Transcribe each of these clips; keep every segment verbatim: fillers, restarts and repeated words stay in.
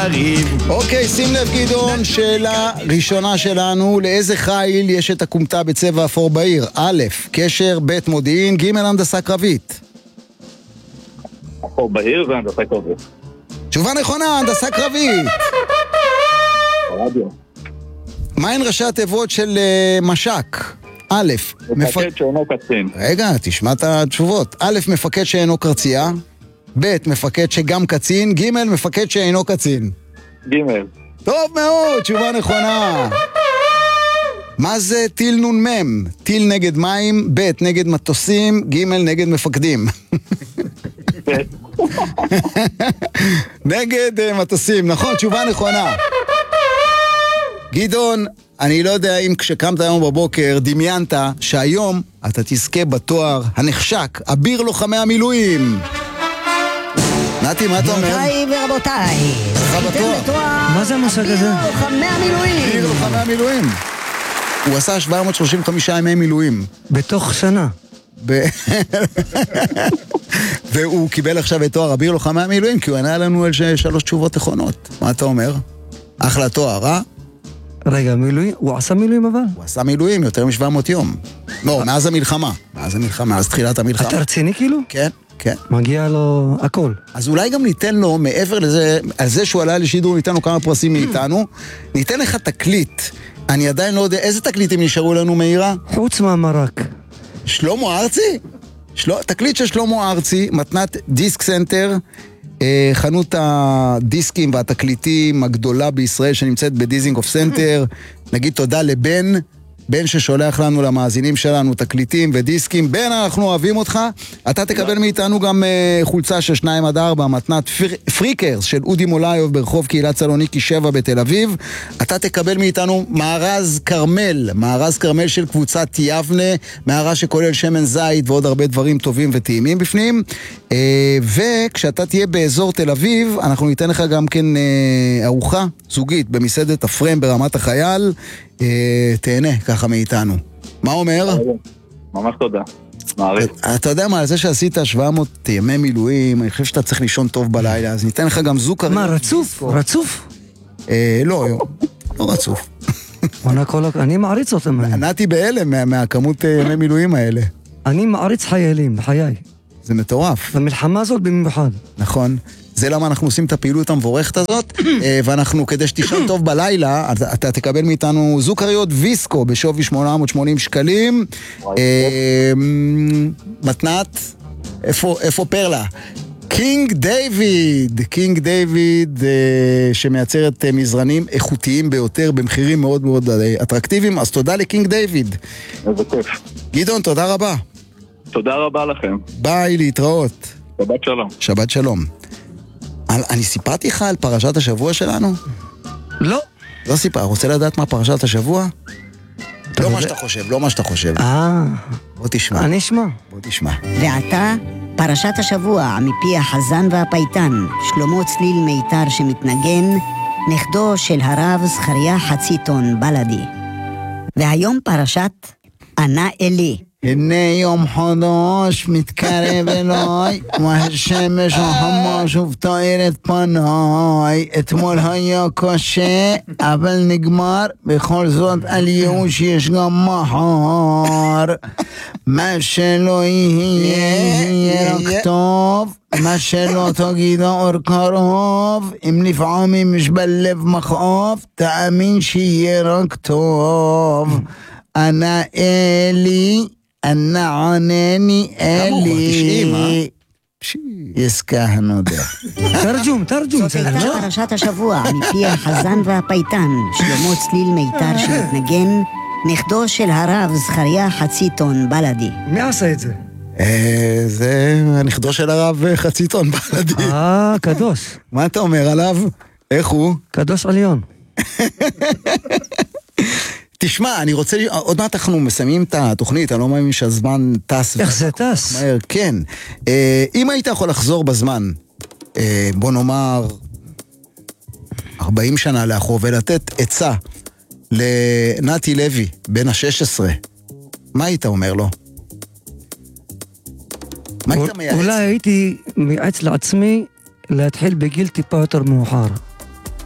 לריב. אוקיי, שים לב גדעון, שאלה ראשונה שלנו, לאיזה חיל יש את הקומטה בצבע אפור בעיר? א', קשר, ב', מודיעין, ג', הנדסה קרבית. אפור בעיר זה הנדסה קרבית. תשובה נכונה, הנדסה קרבית. רדיו. מהן ראשי התיבות של uh, משק? א', מפקד שאינו קצין. רגע, תשמע את התשובות. א', מפקד שאינו קרצייה, ב', מפקד שגם קצין, ג', מפקד שאינו קצין. ג'. טוב מאוד, תשובה נכונה. מה זה טיל נון מם? טיל נגד מים, ב' נגד מטוסים, ג' נגד מפקדים. נגד uh, מטוסים, נכון, תשובה נכונה. גדעון, אני לא יודע אם כשקמת היום בבוקר דמיינת שהיום אתה תזכה בתואר הנחשק, אביר לוחמי המילואים. נתי, מה אתה אומר? גבירותיי ורבותיי, זכיתם בתואר מה זה המושג הזה? אביר לוחמי המילואים. אביר לוחמי המילואים. הוא עשה שבע מאות שלושים וחמישה ימי מילואים. בתוך שנה. ב... והוא קיבל עכשיו את תואר אביר לוחמי המילואים, כי הוא ענה לנו על שלוש תשובות נכונות. מה אתה אומר? אחלה תואר, אה? רגע, מילואים? הוא עשה מילואים אבל? הוא עשה מילואים יותר מ-שבע מאות יום. לא, מאז המלחמה. מאז המלחמה, מאז תחילת המלחמה. אתה רציני כאילו? כן, כן. מגיע לו הכל. אז אולי גם ניתן לו, מעבר לזה, על זה שהוא עלה לשידור, ניתן לו כמה פרסים מאיתנו. ניתן לך תקליט. אני עדיין לא יודע, איזה תקליטים נשארו לנו, מאירה? חוץ מהמרק. שלמה ארצי? של... תקליט של שלמה ארצי, מתנת דיסק סנטר, אה, חנות הדיסקים והתקליטים הגדולה בישראל שנמצאת בדיזינגוף סנטר. נגיד תודה לבן, בן ששולח לנו למאזינים שלנו תקליטים ודיסקים. בן, אנחנו אוהבים אותך. אתה תקבל מאיתנו גם uh, חולצה של שניים עד ארבע, מתנת פר... פריקרס של אודי מולאיוב ברחוב קהילת סלוניקי שבע בתל אביב. אתה תקבל מאיתנו מארז קרמל, מארז קרמל של קבוצת יבנה, מארז שכולל שמן זית ועוד הרבה דברים טובים וטעימים בפנים. Uh, וכשאתה תהיה באזור תל אביב, אנחנו ניתן לך גם כן uh, ארוחה זוגית במסעדת הפרם ברמת החייל. תהנה ככה מאיתנו. מה אומר? ממש תודה. מעריך. אתה יודע מה, על זה שעשית שבע מאות ימי מילואים, אני חושב שאתה צריך לישון טוב בלילה, אז ניתן לך גם זוג... מה, רצוף? רצוף? לא, לא רצוף. אני מעריץ אותם. נעתי בהלם מהכמות ימי מילואים האלה. אני מעריץ חיילים, בחיי. זה מטורף. במלחמה הזאת במיוחד. נכון. זה למה אנחנו עושים את הפעילות המבורכת הזאת, ואנחנו, כדי שתישן טוב בלילה, אתה תקבל מאיתנו זוכריות ויסקו בשווי שמונה מאות ושמונים שקלים. מתנת, איפה פרלה? קינג דיוויד, קינג דיוויד שמייצרת מזרנים איכותיים ביותר במחירים מאוד מאוד אטרקטיביים, אז תודה לקינג דיוויד. איזה כיף. גדעון, תודה רבה. תודה רבה לכם. ביי, להתראות. שבת שלום. שבת שלום. אני סיפרתי לך על פרשת השבוע שלנו? לא. לא סיפר, רוצה לדעת מה פרשת השבוע? לא מה שאתה חושב, לא מה שאתה חושב. אה. בוא תשמע. אני אשמע. בוא תשמע. ועתה, פרשת השבוע מפי החזן והפייטן, שלמה צליל מיתר שמתנגן, נכדו של הרב זכריה חציטון בלדי. והיום פרשת ענה אלי. הנה יום חודש מתקרב אליי, והשמש החמה שוב תאיר את פניי. אתמול היה קשה, אבל נגמר, בכל זאת על ייאוש יש גם מחר. מה שלא יהיה, יהיה רק טוב, מה שלא תגיד האור קרוב, אם לפעמים יש בלב מכאוב, תאמין שיהיה רק טוב. ענה אלי, ענה ענני אלי. יסכהנו דה. תרג'ום, תרג'ום. זאת הייתה פרשת השבוע מפי החזן והפייטן, שלמה צליל מיתר שמתנגן, נכדו של הרב זכריה חציטון בלדי. מי עשה את זה? זה הנכדו של הרב חציטון בלדי. אה, קדוש. מה אתה אומר עליו? איך הוא? קדוש עליון. תשמע, אני רוצה, עוד מעט אנחנו מסיימים את התוכנית, אני לא מאמין שהזמן טס. איך זה טס? מהר, כן. אם היית יכול לחזור בזמן, בוא נאמר, ארבעים שנה לאחור, ולתת עצה לנתי לוי, בן ה-שש עשרה, מה היית אומר לו? מה היית מייעץ? אולי הייתי מייעץ לעצמי להתחיל בגיל טיפה יותר מאוחר.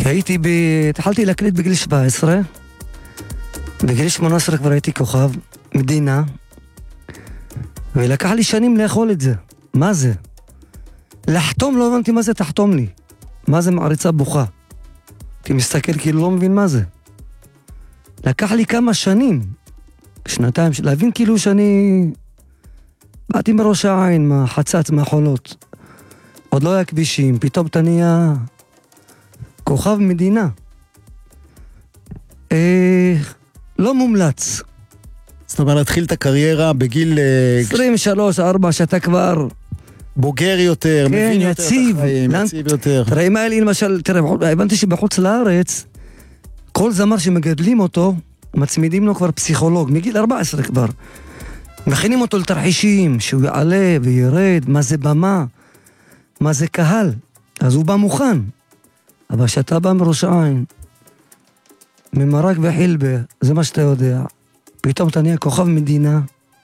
כי הייתי ב... התחלתי להקליט בגיל שבע עשרה, בגיל שמונה עשרה כבר הייתי כוכב מדינה, ולקח לי שנים לאכול את זה. מה זה? לחתום לא הבנתי מה זה תחתום לי. מה זה מעריצה בוכה? הייתי מסתכל כאילו לא מבין מה זה. לקח לי כמה שנים, שנתיים, להבין כאילו שאני... באתי מראש העין, מהחצץ, מהחולות. עוד לא היה כבישים, פתאום אתה נהיה כוכב מדינה. אה, לא מומלץ. זאת אומרת, להתחיל את הקריירה בגיל אה, עשרים ושלוש ארבע שאתה כבר... בוגר יותר, כן, מבין יותר יציב. את החיים, לאן- יציב יותר. תראה, אם היה לי למשל, תראה, הבנתי שבחוץ לארץ, כל זמר שמגדלים אותו, מצמידים לו כבר פסיכולוג, מגיל ארבע עשרה כבר. מכינים אותו לתרחישים, שהוא יעלה וירד, מה זה במה, מה זה קהל. אז הוא בא מוכן. אבל כשאתה בא מראש העין, ממרק וחילבה, זה מה שאתה יודע, פתאום אתה נהיה כוכב מדינה,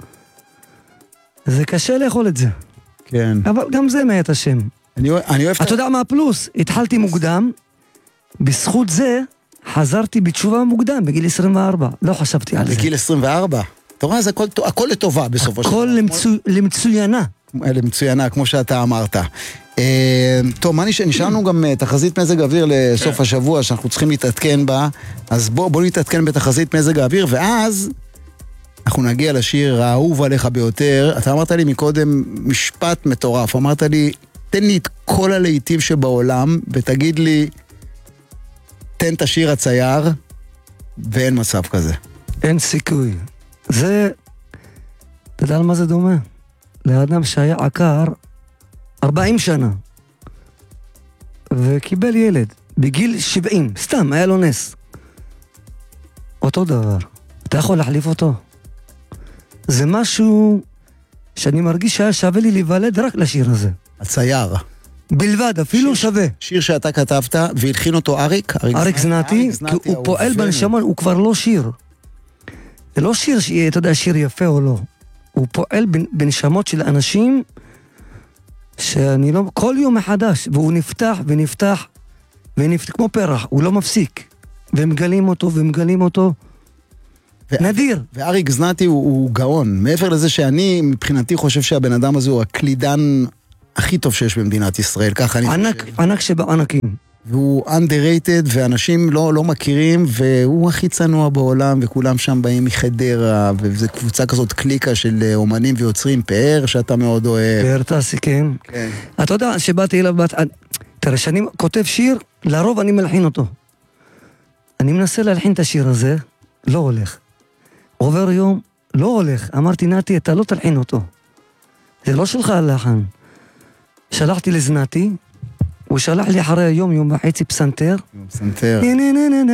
זה קשה לאכול את זה. כן. אבל גם זה מעט השם. אני אוהב- אני אוהב... את אתה יודע מה הפלוס? התחלתי מוקדם, בזכות זה חזרתי בתשובה מוקדם, בגיל עשרים וארבע. לא חשבתי על זה. בגיל עשרים וארבע. אתה רואה, זה הכל- הכל לטובה בסופו של דבר. הכל למצו- למצוינה. אלה מצוינה, כמו שאתה אמרת. אה, טוב, מה נשאר? נשארנו גם אה, תחזית מזג האוויר לסוף השבוע, שאנחנו צריכים להתעדכן בה, אז בוא, בוא נתעדכן בתחזית מזג האוויר, ואז אנחנו נגיע לשיר האהוב עליך ביותר. אתה אמרת לי מקודם משפט מטורף, אמרת לי, תן לי את כל הלהיטים שבעולם, ותגיד לי, תן את השיר הצייר, ואין מצב כזה. אין סיכוי. זה... אתה יודע על מה זה דומה? לאדם שהיה עקר ארבעים שנה, וקיבל ילד, בגיל שבעים, סתם, היה לו נס. אותו דבר. אתה יכול להחליף אותו. זה משהו שאני מרגיש שהיה שווה לי להיוולד רק לשיר הזה. הצייר. בלבד, אפילו שווה. שיר שאתה כתבת, והלחין אותו אריק. אריק זנתי, כי הוא פועל בנשמה, הוא כבר לא שיר. זה לא שיר שיהיה, אתה יודע, שיר יפה או לא. הוא פועל בנשמות של אנשים שאני לא... כל יום מחדש, והוא נפתח ונפתח ונפתח, כמו פרח, הוא לא מפסיק. ומגלים אותו ומגלים אותו. ו- נדיר. ואריק זנתי הוא, הוא גאון. מעבר לזה שאני, מבחינתי, חושב שהבן אדם הזה הוא הקלידן הכי טוב שיש במדינת ישראל. ככה אני ענק, חושב. ענק שבענקים. והוא underrated, ואנשים לא, לא מכירים, והוא הכי צנוע בעולם, וכולם שם באים מחדרה, וזו קבוצה כזאת קליקה של אומנים ויוצרים, פאר, שאתה מאוד אוהב. פאר טסי, כן. כן. אתה יודע, שבאתי אליו, באת... תראה, שאני כותב שיר, לרוב אני מלחין אותו. אני מנסה להלחין את השיר הזה, לא הולך. עובר יום, לא הולך. אמרתי, נתי, אתה לא תלחין אותו. זה לא שלך הלחן. שלחתי לזנתי, הוא שלח לי אחרי היום, יום וחצי פסנתר. סנטר. נה נה נה נה